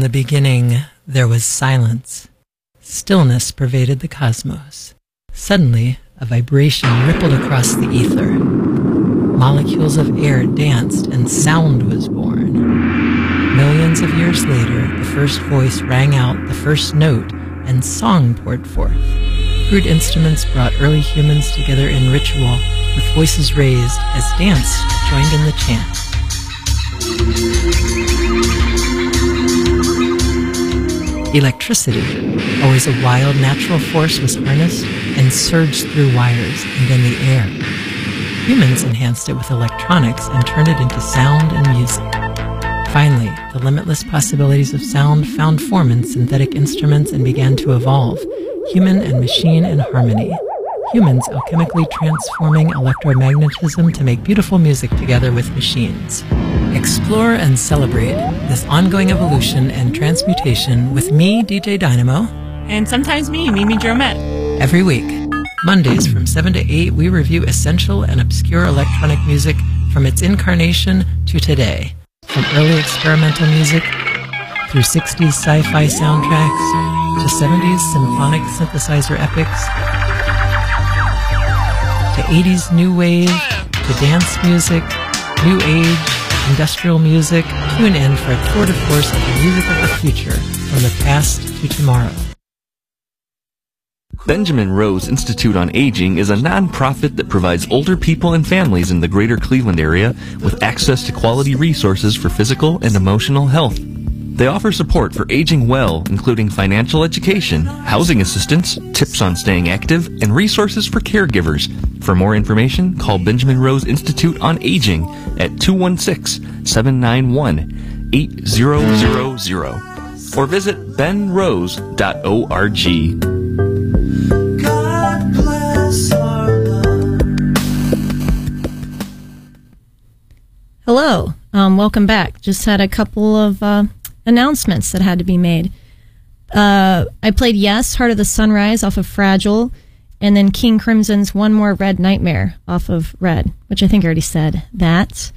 the beginning, there was silence. Stillness pervaded the cosmos. Suddenly, a vibration rippled across the ether. Molecules of air danced and sound was born. Millions of years later, the first voice rang out the first note and song poured forth. Crude instruments brought early humans together in ritual, with voices raised as dance joined in the chant. Electricity, always a wild natural force, was harnessed and surged through wires and in the air. Humans enhanced it with electronics and turned it into sound and music. Finally, the limitless possibilities of sound found form in synthetic instruments and began to evolve, human and machine in harmony. Humans alchemically transforming electromagnetism to make beautiful music together with machines. Explore and celebrate this ongoing evolution and transmutation with me, DJ Dynamo. And sometimes me, Mimi Dromette. Every week, Mondays from 7 to 8, we review essential and obscure electronic music from its incarnation to today. From early experimental music, through 60s sci-fi soundtracks, to 70s symphonic synthesizer epics, to 80s new wave, to dance music, new age, industrial music. Tune in for a tour de force of the music of the future, from the past to tomorrow. Benjamin Rose Institute on Aging is a non-profit that provides older people and families in the greater Cleveland area with access to quality resources for physical and emotional health. They offer support for aging well, including financial education, housing assistance, tips on staying active, and resources for caregivers. For more information, call Benjamin Rose Institute on Aging at 216-791-8000 or visit benrose.org. Hello, welcome back. Just had a couple of announcements that had to be made. I played Yes, Heart of the Sunrise off of Fragile, and then King Crimson's One More Red Nightmare off of Red, which I think I already said that.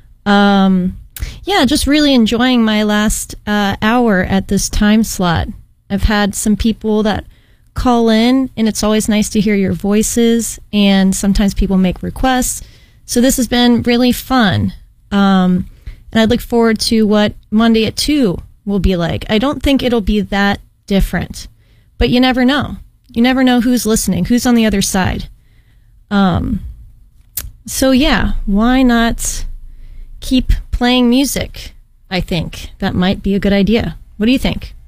Yeah, just really enjoying my last hour at this time slot. I've had some people that call in, and it's always nice to hear your voices, and sometimes people make requests. So this has been really fun. And I look forward to what Monday at 2 will be like. I don't think it'll be that different, but you never know. You never know who's listening, who's on the other side. So yeah, why not keep playing music? I think that might be a good idea. What do you think?